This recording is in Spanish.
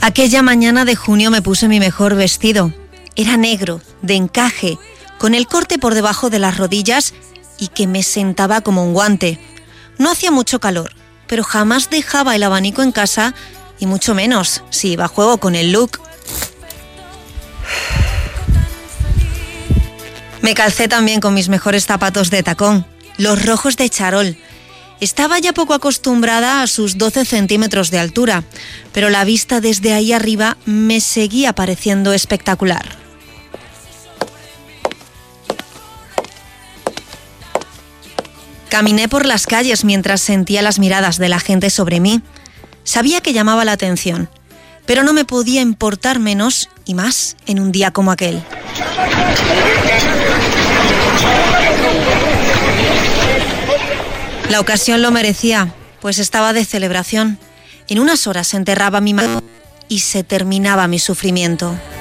Aquella mañana de junio me puse mi mejor vestido. Era negro, de encaje, con el corte por debajo de las rodillas y que me sentaba como un guante. No hacía mucho calor, pero jamás dejaba el abanico en casa y mucho menos si iba a juego con el look. Me calcé también con mis mejores zapatos de tacón, los rojos de charol. Estaba ya poco acostumbrada a sus 12 centímetros de altura, pero la vista desde ahí arriba me seguía pareciendo espectacular. Caminé por las calles mientras sentía las miradas de la gente sobre mí. Sabía que llamaba la atención, pero no me podía importar menos y más en un día como aquel. La ocasión lo merecía, pues estaba de celebración. En unas horas se enterraba mi madre y se terminaba mi sufrimiento.